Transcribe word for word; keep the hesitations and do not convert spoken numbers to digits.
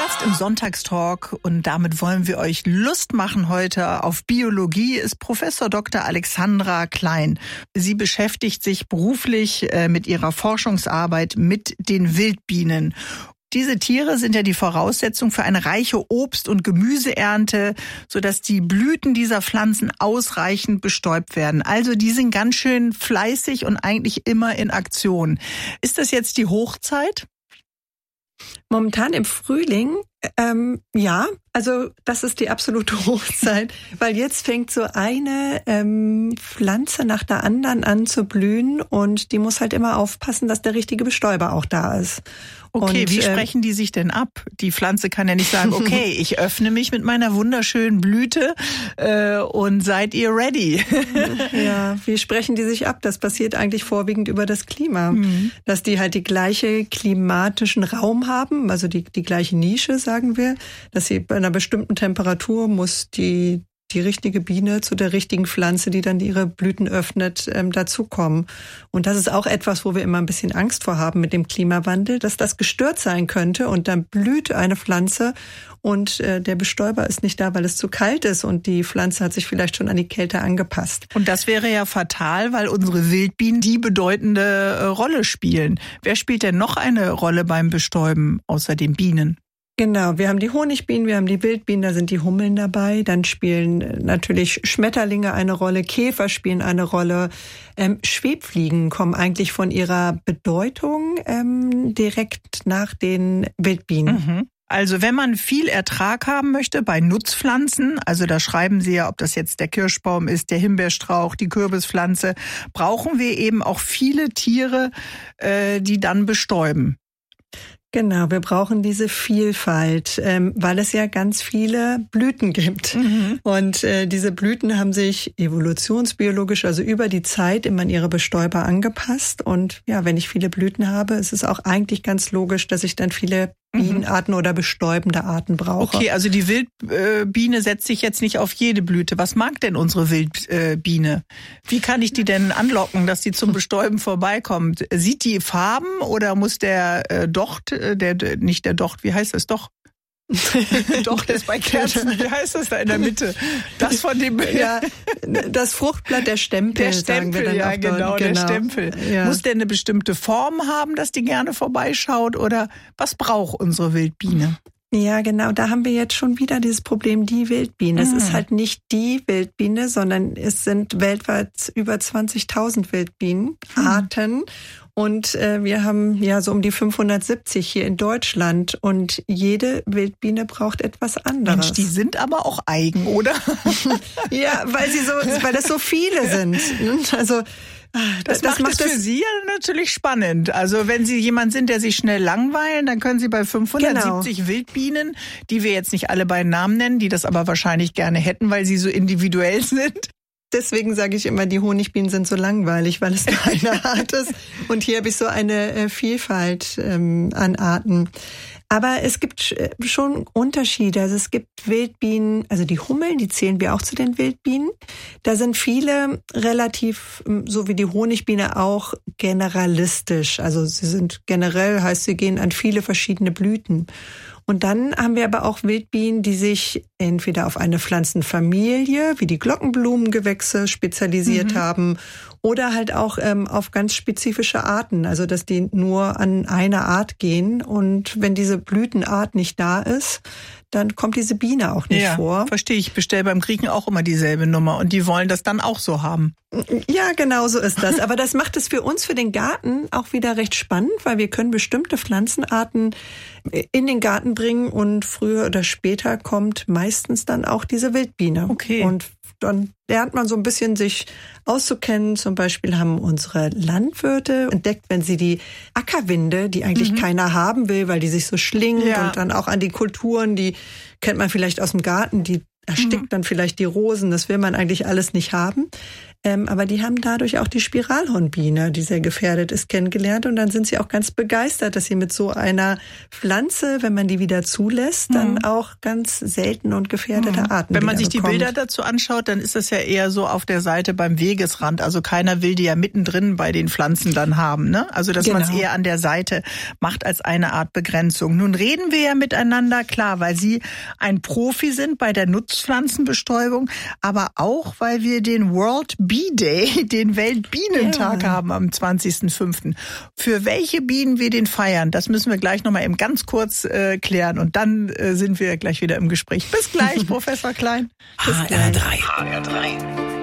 Gast im Sonntagstalk und damit wollen wir euch Lust machen heute auf Biologie ist Professor Doktor Alexandra Klein. Sie beschäftigt sich beruflich mit ihrer Forschungsarbeit mit den Wildbienen. Diese Tiere sind ja die Voraussetzung für eine reiche Obst- und Gemüseernte, sodass die Blüten dieser Pflanzen ausreichend bestäubt werden. Also die sind ganz schön fleißig und eigentlich immer in Aktion. Ist das jetzt die Hochzeit? Momentan im Frühling, ähm, ja, also das ist die absolute Hochzeit, weil jetzt fängt so eine ähm, Pflanze nach der anderen an zu blühen und die muss halt immer aufpassen, dass der richtige Bestäuber auch da ist. Okay, und, wie äh, sprechen die sich denn ab? Die Pflanze kann ja nicht sagen, okay, ich öffne mich mit meiner wunderschönen Blüte äh, und seid ihr ready? Ja, wie sprechen die sich ab? Das passiert eigentlich vorwiegend über das Klima. Mhm. Dass die halt die gleiche klimatischen Raum haben, also die, die gleiche Nische, sagen wir. Dass sie bei einer bestimmten Temperatur muss die die richtige Biene zu der richtigen Pflanze, die dann ihre Blüten öffnet, ähm, dazukommen. Und das ist auch etwas, wo wir immer ein bisschen Angst vor haben mit dem Klimawandel, dass das gestört sein könnte und dann blüht eine Pflanze und äh, der Bestäuber ist nicht da, weil es zu kalt ist und die Pflanze hat sich vielleicht schon an die Kälte angepasst. Und das wäre ja fatal, weil unsere Wildbienen die bedeutende äh, Rolle spielen. Wer spielt denn noch eine Rolle beim Bestäuben außer den Bienen? Genau, wir haben die Honigbienen, wir haben die Wildbienen, da sind die Hummeln dabei. Dann spielen natürlich Schmetterlinge eine Rolle, Käfer spielen eine Rolle. Ähm, Schwebfliegen kommen eigentlich von ihrer Bedeutung ähm, direkt nach den Wildbienen. Mhm. Also wenn man viel Ertrag haben möchte bei Nutzpflanzen, also da schreiben Sie ja, ob das jetzt der Kirschbaum ist, der Himbeerstrauch, die Kürbispflanze, brauchen wir eben auch viele Tiere, äh, die dann bestäuben. Genau, wir brauchen diese Vielfalt, ähm, weil es ja ganz viele Blüten gibt. Mhm. Und äh, diese Blüten haben sich evolutionsbiologisch, also über die Zeit, immer an ihre Bestäuber angepasst. Und ja, wenn ich viele Blüten habe, ist es auch eigentlich ganz logisch, dass ich dann viele Bienenarten oder bestäubende Arten brauche. Okay, also die Wildbiene setzt sich jetzt nicht auf jede Blüte. Was mag denn unsere Wildbiene? Wie kann ich die denn anlocken, dass die zum Bestäuben vorbeikommt? Sieht die Farben oder muss der Docht, der nicht der Docht, wie heißt das? Doch. Doch, das bei Kerzen, wie heißt das da in der Mitte? Das von dem, ja, das Fruchtblatt, der Stempel, der Stempel, sagen wir dann ja, genau, genau, der Stempel. Ja. Muss der eine bestimmte Form haben, dass die gerne vorbeischaut oder was braucht unsere Wildbiene? Ja, genau, da haben wir jetzt schon wieder dieses Problem, die Wildbiene. Es mhm. ist halt nicht die Wildbiene, sondern es sind weltweit über zwanzigtausend Wildbienenarten. Mhm. Und äh, wir haben ja so um die fünfhundertsiebzig hier in Deutschland und jede Wildbiene braucht etwas anderes. Mensch, die sind aber auch eigen, oder? Ja, weil sie so, weil das so viele sind. Also Das, das macht es für Sie ja natürlich spannend. Also wenn Sie jemand sind, der sich schnell langweilen, dann können Sie bei fünfhundertsiebzig genau. Wildbienen, die wir jetzt nicht alle bei Namen nennen, die das aber wahrscheinlich gerne hätten, weil sie so individuell sind. Deswegen sage ich immer, die Honigbienen sind so langweilig, weil es nur eine Art ist. Und hier habe ich so eine äh, Vielfalt ähm, an Arten. Aber es gibt schon Unterschiede. Also es gibt Wildbienen, also die Hummeln, die zählen wir auch zu den Wildbienen. Da sind viele relativ, so wie die Honigbiene auch, generalistisch. Also sie sind generell, heißt sie gehen an viele verschiedene Blüten. Und dann haben wir aber auch Wildbienen, die sich entweder auf eine Pflanzenfamilie, wie die Glockenblumengewächse, spezialisiert mhm. haben oder halt auch ähm, auf ganz spezifische Arten, also dass die nur an eine Art gehen. Und wenn diese Blütenart nicht da ist, dann kommt diese Biene auch nicht ja, vor. Verstehe ich. Ich bestelle beim Griechen auch immer dieselbe Nummer und die wollen das dann auch so haben. Ja, genau so ist das. Aber das macht es für uns, für den Garten, auch wieder recht spannend, weil wir können bestimmte Pflanzenarten in den Garten bringen und früher oder später kommt meistens dann auch diese Wildbiene. Okay. Und dann lernt man so ein bisschen sich auszukennen. Zum Beispiel haben unsere Landwirte entdeckt, wenn sie die Ackerwinde, die eigentlich mhm. keiner haben will, weil die sich so schlingt ja. und dann auch an die Kulturen, die kennt man vielleicht aus dem Garten, die erstickt mhm. dann vielleicht die Rosen. Das will man eigentlich alles nicht haben. Ähm, aber die haben dadurch auch die Spiralhornbiene, die sehr gefährdet ist, kennengelernt. Und dann sind sie auch ganz begeistert, dass sie mit so einer Pflanze, wenn man die wieder zulässt, mhm. dann auch ganz selten und gefährdete mhm. Arten Wenn man sich bekommt. Die Bilder dazu anschaut, dann ist das ja eher so auf der Seite beim Wegesrand. Also keiner will die ja mittendrin bei den Pflanzen dann haben, ne? Also dass genau. man es eher an der Seite macht als eine Art Begrenzung. Nun reden wir ja miteinander, klar, weil Sie ein Profi sind bei der Nutzpflanzenbestäubung, aber auch, weil wir den World Bee Day, den Weltbienentag ja. haben am zwanzigsten fünften Für welche Bienen wir den feiern, das müssen wir gleich nochmal eben ganz kurz äh, klären und dann äh, sind wir gleich wieder im Gespräch. Bis gleich, Professor Klein. Bis H R drei. H R drei.